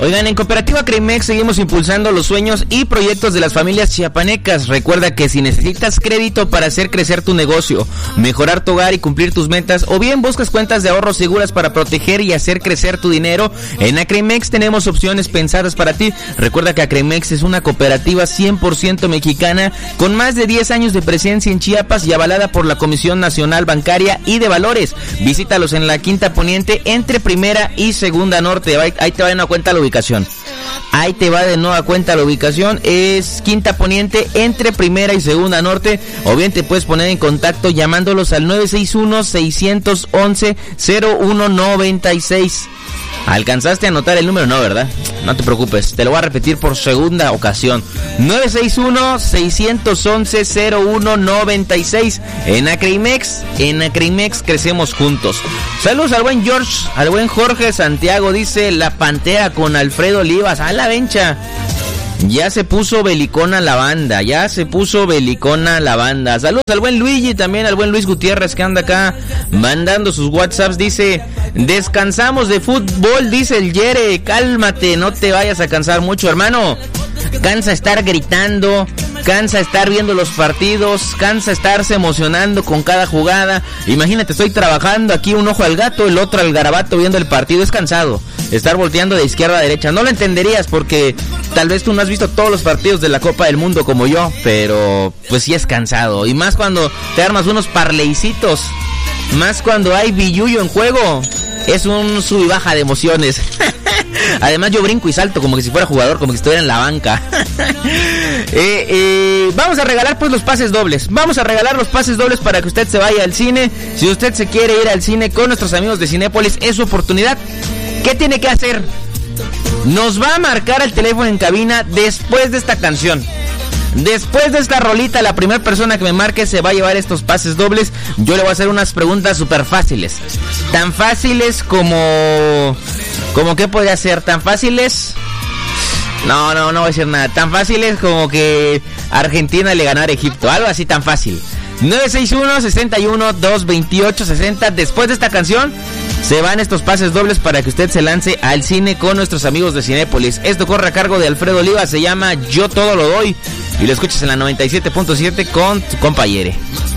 Oigan, en Cooperativa Crimex seguimos impulsando los sueños y proyectos de las familias chiapanecas. Recuerda que si necesitas crédito para hacer crecer tu negocio, mejorar tu hogar y cumplir tus metas, o bien buscas cuentas de ahorro seguras para proteger y hacer crecer tu dinero, en Acrimex tenemos opciones pensadas para ti. Recuerda que Acrimex es una cooperativa 100% mexicana con más de 10 años de presencia en Chiapas y avalada por la Comisión Nacional Bancaria y de Valores. Visítalos en la Quinta Poniente entre Primera y Segunda Norte. Ahí te va de nueva cuenta la ubicación. Ahí te va de nueva cuenta la ubicación. Es Quinta Poniente entre Primera y Segunda Norte. O bien te puedes poner en contacto llamándolos al 961-611-0196. ¿Alcanzaste a anotar el número? No, ¿verdad? No te preocupes, te lo voy a repetir por segunda ocasión. 961-611-0196. En Acrimex crecemos juntos. Saludos al buen George, al buen Jorge Santiago. Dice La Pantera con Alfredo Olivas. ¡A la vencha! Ya se puso belicona la banda, Saludos al buen Luigi, también al buen Luis Gutiérrez que anda acá mandando sus WhatsApps. Dice, descansamos de fútbol, dice el Yere. Cálmate, no te vayas a cansar mucho, hermano. Cansa estar gritando, cansa estar viendo los partidos, cansa estarse emocionando con cada jugada. Imagínate, estoy trabajando aquí, un ojo al gato, el otro al garabato viendo el partido. Es cansado estar volteando de izquierda a derecha. No lo entenderías porque tal vez tú no has visto todos los partidos de la Copa del Mundo como yo, pero pues sí es cansado. Y más cuando te armas unos parleycitos, más cuando hay billuyo en juego. Es un sub y baja de emociones. Además yo brinco y salto como que si fuera jugador, como que estuviera en la banca. Vamos a regalar pues los pases dobles. Vamos a regalar los pases dobles para que usted se vaya al cine. Si usted se quiere ir al cine con nuestros amigos de Cinépolis, es su oportunidad. ¿Qué tiene que hacer? Nos va a marcar el teléfono en cabina después de esta canción. Después de esta rolita, la primera persona que me marque se va a llevar estos pases dobles. Yo le voy a hacer unas preguntas súper fáciles. Tan fáciles como ¿qué podría ser? Tan fáciles... No voy a decir nada. Tan fáciles como que Argentina le ganara a Egipto. Algo así tan fácil. 961-61-228-60. Después de esta canción se van estos pases dobles para que usted se lance al cine con nuestros amigos de Cinépolis. Esto corre a cargo de Alfredo Oliva, se llama Yo Todo Lo Doy, y lo escuchas en la 97.7 con tu compa Yere.